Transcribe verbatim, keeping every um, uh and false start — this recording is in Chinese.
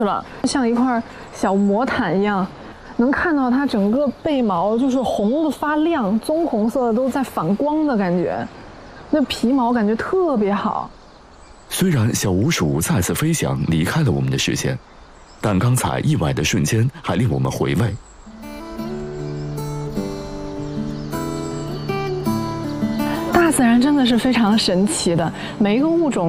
了，像一块小魔毯一样，能看到它整个背毛就是红的发亮，棕红色的都在反光的感觉，那皮毛感觉特别好。 虽然小鼯鼠再次飞翔离开了我们的视线，但刚才意外的瞬间还令我们回味。 大自然真的是非常神奇的，每一个物种